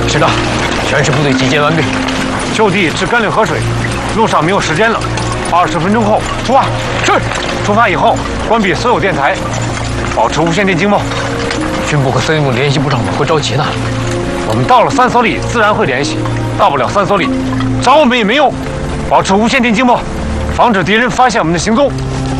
是的，全市部队集结完毕， 就地治甘岭河水，路上没有时间了，20分钟后出发。 是。 出发以后关闭所有电台，保持无线电经贸。 军部和司令部联系部长们会着急的。 我们到了3艘里自然会联系，到不了3艘里，找我们也没用。保持无线电经贸，防止敌人发现我们的行踪。